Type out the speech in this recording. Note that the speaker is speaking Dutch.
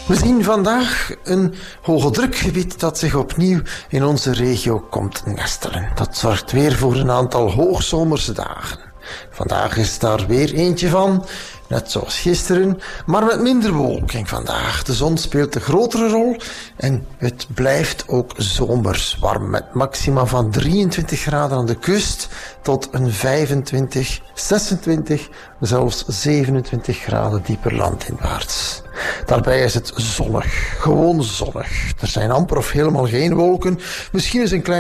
We zien vandaag een hoge drukgebied dat zich opnieuw in onze regio komt nestelen. Dat zorgt weer voor een aantal hoogzomerse dagen. Vandaag is daar weer eentje van, net zoals gisteren, maar met minder bewolking vandaag. De zon speelt de grotere rol en het blijft ook zomers warm met maxima van 23 graden aan de kust tot een 25, 26, zelfs 27 graden dieper landinwaarts. Daarbij is het zonnig, gewoon zonnig. Er zijn amper of helemaal geen wolken, misschien is een klein